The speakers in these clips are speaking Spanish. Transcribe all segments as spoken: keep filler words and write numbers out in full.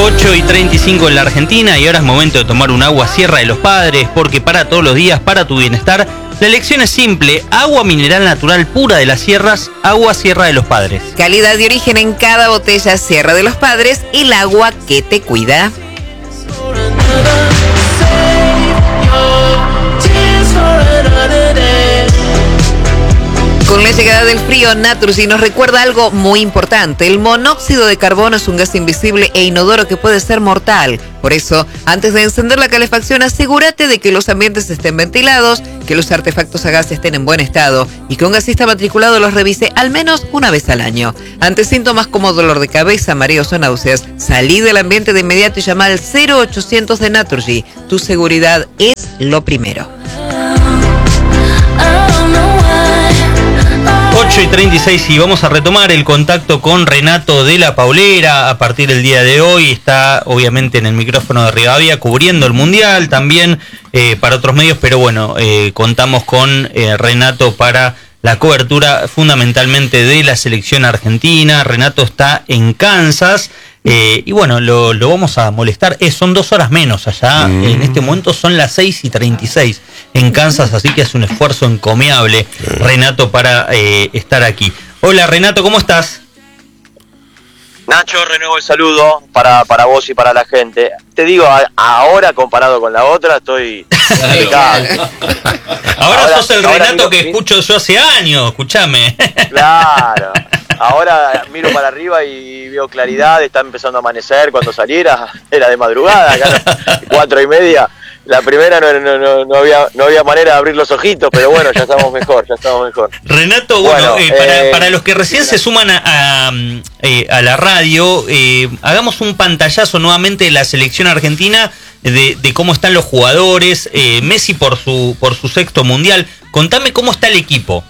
ocho y treinta y cinco en la Argentina y ahora es momento de tomar un agua Sierra de los Padres, porque para todos los días, para tu bienestar, la elección es simple: agua mineral natural pura de las sierras, agua Sierra de los Padres. Calidad de origen en cada botella Sierra de los Padres, el agua que te cuida. Con la llegada del frío, Naturgy nos recuerda algo muy importante. El monóxido de carbono es un gas invisible e inodoro que puede ser mortal. Por eso, antes de encender la calefacción, asegúrate de que los ambientes estén ventilados, que los artefactos a gas estén en buen estado y que un gasista matriculado los revise al menos una vez al año. Ante síntomas como dolor de cabeza, mareos o náuseas, salí del ambiente de inmediato y llama al cero ochocientos de Naturgy. Tu seguridad es lo primero. ocho y treinta y seis y vamos a retomar el contacto con Renato de la Paulera. A partir del día de hoy está obviamente en el micrófono de Rivadavia cubriendo el Mundial, también eh, para otros medios, pero bueno, eh, contamos con eh, Renato para la cobertura fundamentalmente de la selección argentina. Renato está en Kansas. Eh, y bueno, lo, lo vamos a molestar. Eh, son dos horas menos allá. Mm. En este momento son las seis y treinta y seis en Kansas, así que es un esfuerzo encomiable, Renato, para eh, estar aquí. Hola Renato, ¿cómo estás? Nacho, renuevo el saludo para, para vos y para la gente. Te digo, a, ahora comparado con la otra, estoy... Claro. Ahora, ahora sos el ahora Renato miro, que escucho yo hace años, escúchame. Claro. Ahora miro para arriba y veo claridad, está empezando a amanecer. Cuando saliera era de madrugada, acá cuatro y media. La primera no, no, no, no, había, no había manera de abrir los ojitos, pero bueno, ya estamos mejor, ya estamos mejor. Renato, bueno, bueno eh, para, eh, para los que recién sí, se suman a, a, a la radio, eh, hagamos un pantallazo nuevamente de la selección argentina, de, de cómo están los jugadores, eh, Messi por su, por su sexto mundial. Contame cómo está el equipo.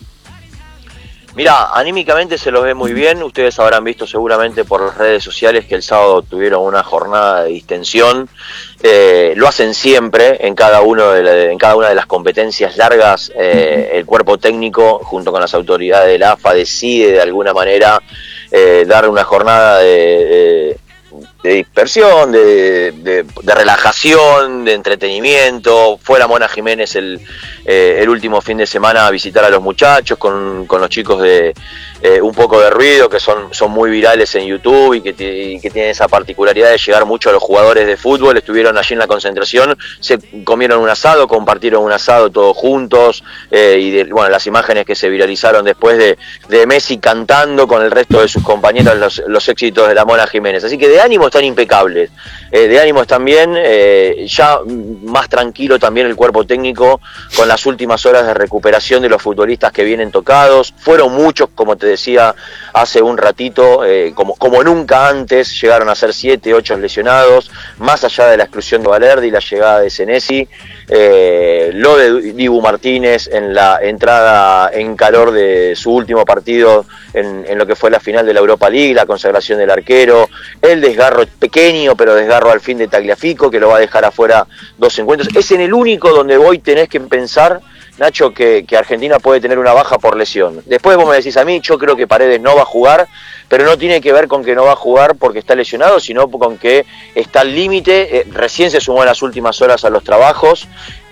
Mirá, anímicamente se los ve muy bien. Ustedes habrán visto seguramente por las redes sociales que el sábado tuvieron una jornada de distensión. Eh, lo hacen siempre en cada uno de la, en cada una de las competencias largas. Eh, el cuerpo técnico, junto con las autoridades de la A F A, decide de alguna manera eh, dar una jornada de, de, de dispersión, de, de, de relajación, de entretenimiento. Fue la Mona Jiménez el, eh, el último fin de semana a visitar a los muchachos con, con los chicos de eh, Un Poco de Ruido, que son, son muy virales en YouTube y que, y que tienen esa particularidad de llegar mucho a los jugadores de fútbol. Estuvieron allí en la concentración, se comieron un asado, compartieron un asado todos juntos, eh, y de, bueno, las imágenes que se viralizaron después de, de Messi cantando con el resto de sus compañeros los, los éxitos de la Mona Jiménez. Así que de ánimo están impecables, eh, de ánimos también, eh, ya más tranquilo también el cuerpo técnico con las últimas horas de recuperación de los futbolistas que vienen tocados. Fueron muchos, como te decía hace un ratito, eh, como, como nunca antes, llegaron a ser siete, ocho lesionados, más allá de la exclusión de Valerdi y la llegada de Senesi, eh, lo de Dibu Martínez en la entrada en calor de su último partido en, en lo que fue la final de la Europa League, la consagración del arquero, el desgarro pequeño, pero desgarro al fin de Tagliafico, que lo va a dejar afuera dos encuentros. Es en el único donde hoy tenés que pensar, Nacho, que, que Argentina puede tener una baja por lesión. Después vos me decís a mí, yo creo que Paredes no va a jugar, pero no tiene que ver con que no va a jugar porque está lesionado, sino con que está al límite, eh, recién se sumó en las últimas horas a los trabajos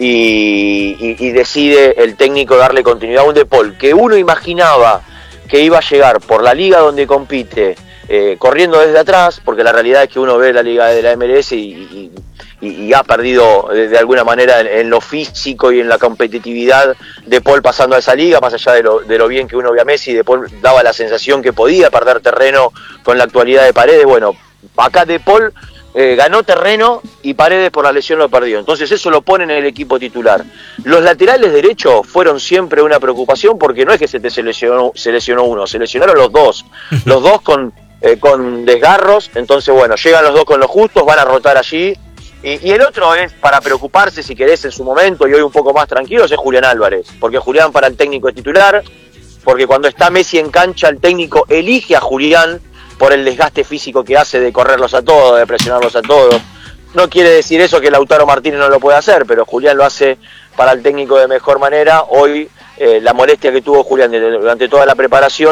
y, y, y decide el técnico darle continuidad a un De Paul, que uno imaginaba que iba a llegar por la liga donde compite, eh, corriendo desde atrás, porque la realidad es que uno ve la liga de la M L S y, y, y, y ha perdido de, de alguna manera en, en lo físico y en la competitividad De Paul pasando a esa liga, más allá de lo, de lo bien que uno ve a Messi. De Paul daba la sensación que podía perder terreno con la actualidad de Paredes. Bueno, acá De Paul eh, ganó terreno y Paredes por la lesión lo perdió, entonces eso lo pone en el equipo titular. Los laterales derechos fueron siempre una preocupación, porque no es que se te se lesionó, se lesionó uno, se lesionaron los dos, los dos con Eh, con desgarros. Entonces bueno, llegan los dos con los justos, van a rotar allí, y, y el otro es para preocuparse, si querés, en su momento y hoy un poco más tranquilos, es Julián Álvarez, porque Julián para el técnico es titular, porque cuando está Messi en cancha el técnico elige a Julián por el desgaste físico que hace de correrlos a todos, de presionarlos a todos. No quiere decir eso que Lautaro Martínez no lo puede hacer, pero Julián lo hace para el técnico de mejor manera. Hoy eh, la molestia que tuvo Julián durante toda la preparación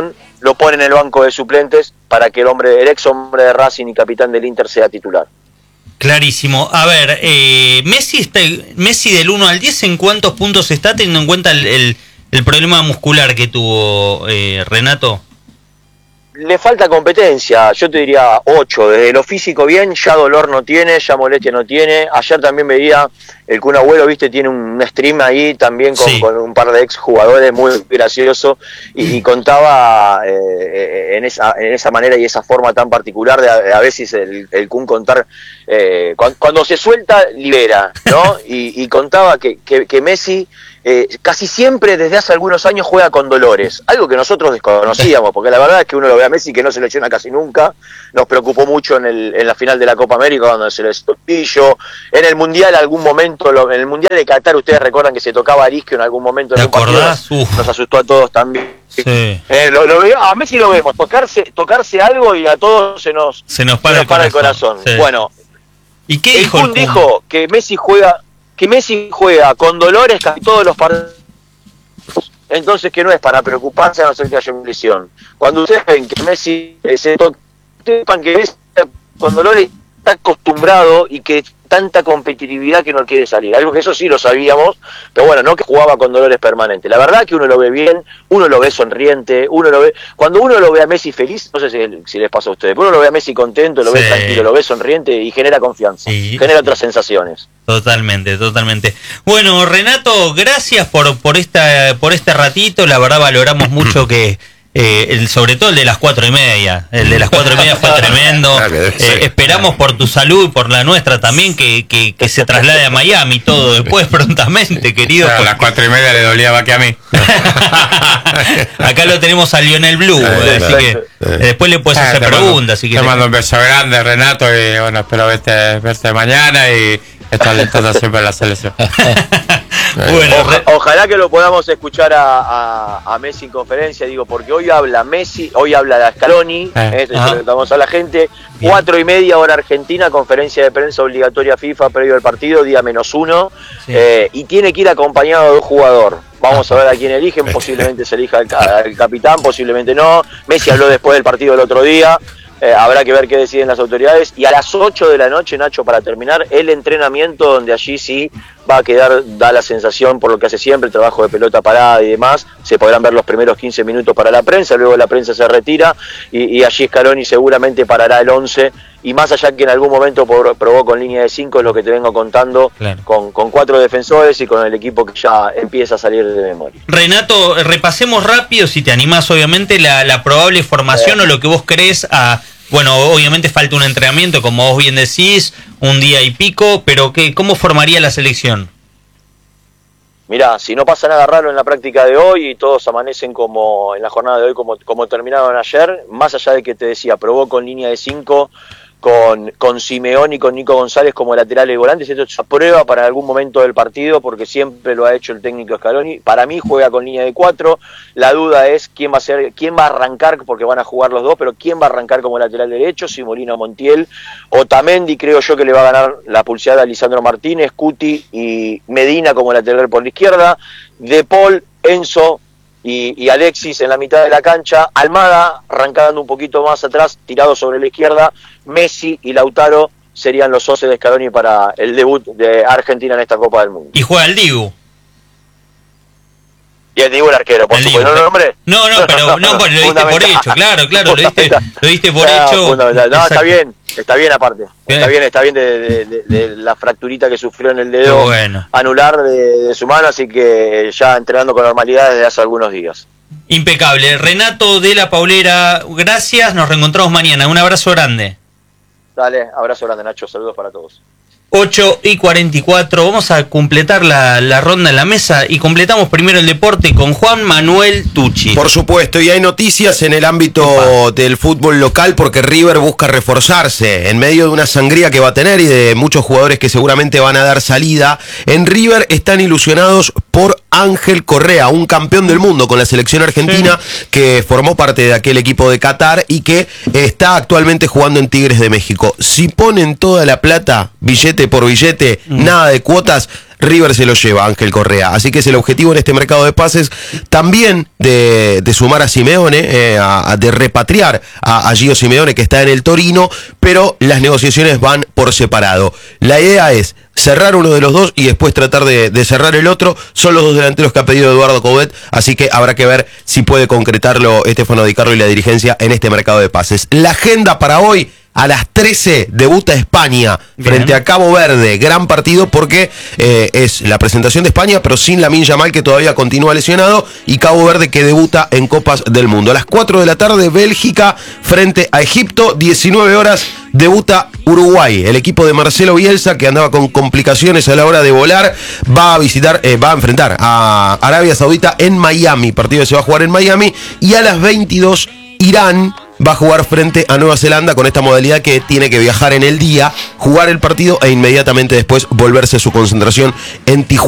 lo pone en el banco de suplentes para que el hombre, el ex hombre de Racing y capitán del Inter sea titular. Clarísimo. A ver, eh, Messi está, Messi del uno al diez, ¿en cuántos puntos está, teniendo en cuenta el, el, el problema muscular que tuvo eh, Renato? Le falta competencia, yo te diría ocho, desde lo físico bien, ya dolor no tiene, ya molestia no tiene. Ayer también veía, el Kun Agüero, viste, tiene un stream ahí también con, sí. con un par de ex jugadores, muy gracioso, y, y contaba eh, en, esa, en esa manera y esa forma tan particular de a, de a veces el, el Kun contar, eh, cuando, cuando se suelta, libera, ¿no? Y, y contaba que, que, que Messi... Eh, casi siempre desde hace algunos años juega con dolores, algo que nosotros desconocíamos, porque la verdad es que uno lo ve a Messi que no se lesiona casi nunca. Nos preocupó mucho en, el, en la final de la Copa América cuando se les topillo, en el Mundial algún momento, lo, en el Mundial de Qatar ustedes recuerdan que se tocaba a Arisco en algún momento en un partido, nos asustó a todos también. Sí. Eh, lo, lo, a Messi lo vemos, tocarse, tocarse algo y a todos se nos, se nos para, se nos el, para corazón. el corazón. Sí. Bueno, ¿y qué el dijo Kun dijo que Messi juega que Messi juega con dolores casi todos los partidos, entonces que no es para preocuparse a no ser que haya una lesión. Cuando ustedes ven que Messi eh, se toca, sepan que Messi con dolores está acostumbrado y que tanta competitividad que no quiere salir, algo que eso sí lo sabíamos, pero bueno, no que jugaba con dolores permanentes. La verdad que uno lo ve bien, uno lo ve sonriente, uno lo ve, cuando uno lo ve a Messi feliz, no sé si, si les pasa a ustedes, pero uno lo ve a Messi contento, lo sí. ve tranquilo, lo ve sonriente y genera confianza, sí. genera otras sensaciones. Totalmente, totalmente. Bueno, Renato, gracias por por esta por este ratito, la verdad valoramos mucho que Eh, el, sobre todo el de las cuatro y media, el de las cuatro y media fue tremendo. Eh, esperamos por tu salud y por la nuestra también que, que, que se traslade a Miami todo después prontamente, querido. Claro, a las cuatro y media le dolía más que a mí. Acá lo tenemos a Lionel Blue, eh, así que eh, después le puedes hacer preguntas. Si te mando un beso grande, Renato, y bueno, espero verte, verte mañana y estar alentando siempre en la selección. Bueno, Oja, ojalá que lo podamos escuchar a, a, a Messi en conferencia, digo, porque hoy habla Messi, hoy habla de Scaloni, eh, eh, presentamos a la gente, bien. Cuatro y media hora Argentina, conferencia de prensa obligatoria FIFA previo al partido, día menos uno, sí. eh, y tiene que ir acompañado de un jugador. Vamos a ver a quién eligen, posiblemente se elija el, el capitán, posiblemente no. Messi habló después del partido el otro día. Eh, habrá que ver qué deciden las autoridades. Y a las ocho de la noche, Nacho, para terminar, el entrenamiento, donde allí sí va a quedar, da la sensación, por lo que hace siempre, el trabajo de pelota parada y demás. Se podrán ver los primeros quince minutos para la prensa, luego la prensa se retira y, y allí Scaloni seguramente parará el once. Y más allá que en algún momento probó con línea de cinco, es lo que te vengo contando, claro. con, con cuatro defensores y con el equipo que ya empieza a salir de memoria. Renato, repasemos rápido, si te animás, obviamente, la, la probable formación eh. o lo que vos crees a... Bueno, obviamente falta un entrenamiento, como vos bien decís, un día y pico, pero ¿qué, ¿cómo formaría la selección? Mirá, si no pasa nada raro en la práctica de hoy y todos amanecen como en la jornada de hoy como, como terminaron ayer, más allá de que te decía, probó con línea de cinco, con, con Simeón y con Nico González como laterales y volantes, esto es prueba para algún momento del partido porque siempre lo ha hecho el técnico Scaloni. Para mí juega con línea de cuatro, la duda es quién va a ser, quién va a arrancar, porque van a jugar los dos, pero quién va a arrancar como lateral derecho, si Molina o Montiel. Otamendi creo yo que le va a ganar la pulseada a Lisandro Martínez, Cuti y Medina como lateral por la izquierda, De Paul, Enzo Y, y Alexis en la mitad de la cancha, Almada arrancando un poquito más atrás, tirado sobre la izquierda, Messi y Lautaro serían los socios de Scaloni para el debut de Argentina en esta Copa del Mundo. Y juega el Dibu. Y el Dibu el arquero, por supuesto, ¿no, nombre? No, no, pero no, lo diste por hecho, claro, claro, lo diste, lo diste por no, hecho. No, está bien, está bien aparte, está bien, está bien de, de, de, de la fracturita que sufrió en el dedo bueno. anular de, de su mano, así que ya entrenando con normalidad desde hace algunos días. Impecable. Renato de la Paulera, gracias, nos reencontramos mañana, un abrazo grande. Dale, abrazo grande, Nacho, saludos para todos. ocho y cuarenta y cuatro, vamos a completar la, la ronda en la mesa y completamos primero el deporte con Juan Manuel Tucci. Por supuesto, y hay noticias en el ámbito Opa. del fútbol local porque River busca reforzarse en medio de una sangría que va a tener y de muchos jugadores que seguramente van a dar salida. En River están ilusionados por Ángel Correa, un campeón del mundo con la selección argentina sí. que formó parte de aquel equipo de Qatar y que está actualmente jugando en Tigres de México. Si ponen toda la plata, billete por billete, mm. nada de cuotas, River se lo lleva, Ángel Correa. Así que es el objetivo en este mercado de pases también de, de sumar a Simeone, eh, a, de repatriar a, a Gio Simeone, que está en el Torino, pero las negociaciones van por separado. La idea es cerrar uno de los dos y después tratar de, de cerrar el otro. Son los dos delanteros que ha pedido Eduardo Coudet, así que habrá que ver si puede concretarlo Estefano Di Carlo y la dirigencia en este mercado de pases. La agenda para hoy: a las trece debuta España frente Bien. a Cabo Verde. Gran partido porque eh, es la presentación de España, pero sin Lamine Yamal, que todavía continúa lesionado, y Cabo Verde, que debuta en Copas del Mundo. A las cuatro de la tarde, Bélgica frente a Egipto. diecinueve horas, debuta Uruguay. El equipo de Marcelo Bielsa, que andaba con complicaciones a la hora de volar, va a visitar, eh, va a enfrentar a Arabia Saudita en Miami. El partido se va a jugar en Miami. Y a las veintidós, Irán va a jugar frente a Nueva Zelanda, con esta modalidad que tiene que viajar en el día, jugar el partido e inmediatamente después volverse a su concentración en Tijuana.